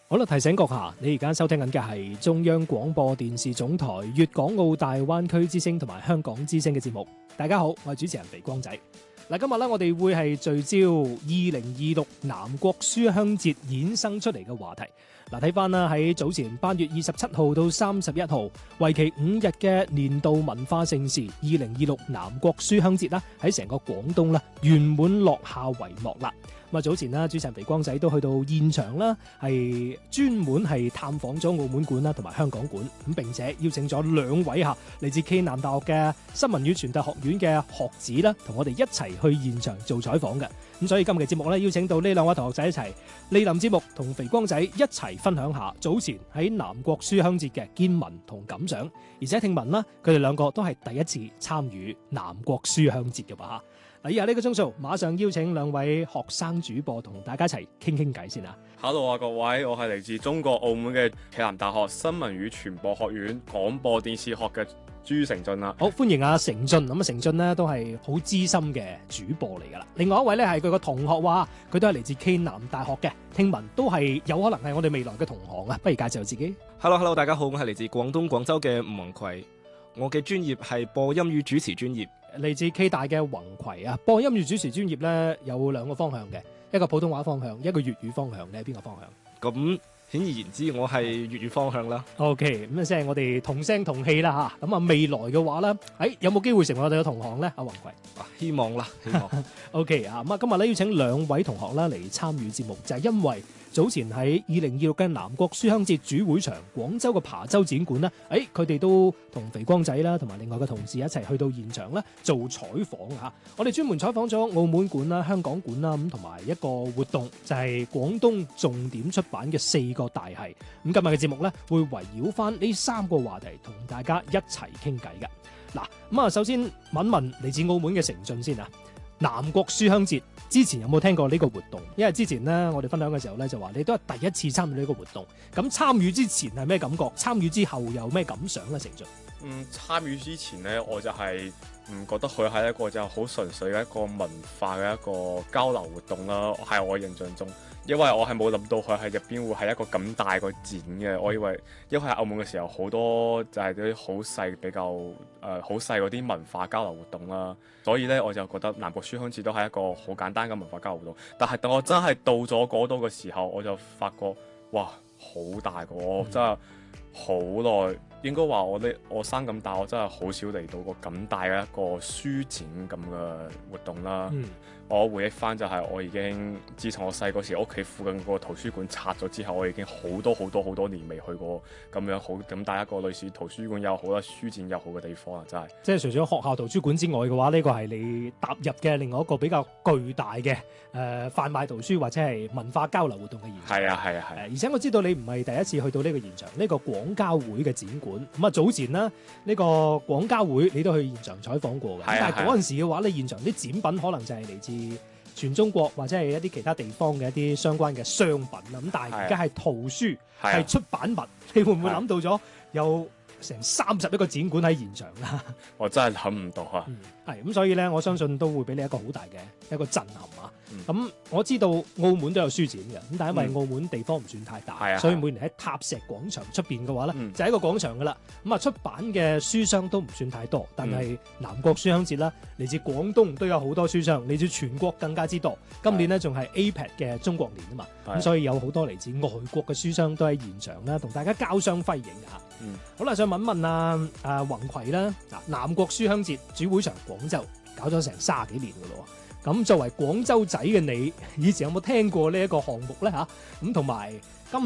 好啦，提醒閣下，你而家收聽緊嘅係中央廣播電視總台粵港澳大灣區之聲同埋香港之聲嘅節目。大家好，我係主持人肥光仔。嗱，今日咧我哋會係聚焦2026南國書香節衍生出嚟嘅話題。嗱，睇翻啦，喺早前8月27號到31號，為期5日嘅年度文化盛事2026南國書香節啦，喺成個廣東啦圓滿落下帷幕啦。咁啊，早前啦，主持人肥光仔都去到現場啦，係專門係探訪咗澳門館啦，同埋香港館，咁並且邀請咗2位嚟自暨南大學嘅新聞與傳達學院嘅學子啦，同我哋一齊去現場做採訪嘅。咁所以今期節目咧，邀請到呢2位同學仔一齊蒞臨節目，同肥光仔一齊分享下早前喺南國書香節嘅見聞同感想。而且聽聞啦，佢哋2個都係第一次參與南國書香節嘅噃。嗱，以下呢個鐘數，馬上邀請2位學生主播同大家一齊傾傾偈先啊 ！Hello 啊，各位，我係嚟自中國澳門嘅暨南大學新聞與傳播學院廣播電視學嘅朱成俊啦。 好，歡迎阿成俊。咁啊，成俊呢都係好資深嘅主播嚟噶啦。另外一位呢係佢個同學話，佢都係嚟自暨南大學嘅，聽聞都係有可能係我哋未來嘅同行啊。不如介紹自己。 Hello， 大家好，我係嚟自廣東廣州嘅吳宏葵，我嘅專業係播音與主持專業。 嚟自暨大嘅宏葵啊，播音與主持專業咧有2個方向嘅，一個普通話方向，一個粵語方向。你係邊個方向？ 咁顯而言之，我係粵語方向啦。 OK， 咁即係我哋同聲同氣啦嚇。咁啊，未來嘅話咧，有冇機會成為我哋嘅同行咧？阿宏葵， 希望啦，希望。 OK 啊，咁啊，今日咧要請2位同學啦嚟參與節目，就係因為早前喺2026嘅南國書香節主會場廣州嘅琶洲展館啦，佢哋都同肥光仔啦，同埋另外嘅同事一齊去到現場咧做採訪嚇。我哋專門採訪咗澳門館啦、香港館啦，咁同埋一個活動就係廣東重點出版嘅4個大系。咁今日嘅節目咧會圍繞翻呢3個話題同大家一齊傾偈嘅。嗱，咁啊，首先問嚟自澳門嘅成俊先啊。南國書香節之前有冇聽過呢個活動？因為之前呢，我哋分享嘅時候咧就話你都係第一次參與呢個活動。咁參與之前係咩感覺？參與之後有咩感想咧？成俊？ 參與之前呢，我就係唔覺得佢係一個就好純粹嘅一個文化嘅一個交流活動啦。喺我印象中，因為我係冇諗到佢喺入邊會係一個咁大個展嘅。我以為因為喺澳門嘅時候好多就係啲好細比較好細嗰啲文化交流活動啦，所以咧我就覺得南國書香節都係一個好簡單嘅文化交流活動。但係等我真係到咗嗰度嘅時候，我就發覺哇，好大個，我真係好耐。應該話我生咁大，我真係好少嚟到過咁大嘅一個書展咁嘅活動啦。我回憶翻就係我已經自從我細個時屋企附近個圖書館拆咗之後，我已經好多年未去過咁樣好咁大一個類似圖書館又好啦、書展又好嘅地方啊！真係即係除咗學校圖書館之外嘅話，呢個係你踏入嘅另外一個比較巨大嘅販賣圖書或者係文化交流活動嘅現場。係啊！而且我知道你唔係第一次去到呢個現場，呢個廣交會嘅展館。咁啊，早前啦，呢個廣交會你都去現場採訪過嘅。但係嗰陣時嘅話，你現場啲展品可能就係嚟自全中國或者係一啲其他地方嘅一啲相關嘅商品啦。咁但係而家係圖書，係出版物，你會唔會諗到咗有成31個展館喺現場啦？ 我真係諗唔到啊！ 係咁，所以咧，我相信都會俾你一個好大嘅一個震撼啊！咁我知道澳門都有書展嘅，咁但係因為澳門地方唔算太大，所以每年喺塔石廣場出邊嘅話咧，就係一個廣場噶啦。咁啊，出版嘅書商都唔算太多，但係南國書香節啦，嚟自廣東都有好多書商，嚟自全國更加之多。今年呢，仲係 APEC 嘅中國年啊嘛，咁所以有好多嚟自外國嘅書商都喺現場啦，同大家交相輝映嚇。好啦，想問問阿宏葵啦，南國書香節主會場廣州搞咗成30幾年噶咯。咁作為廣州仔嘅你，以前有冇聽過呢一個項目咧嚇？咁同埋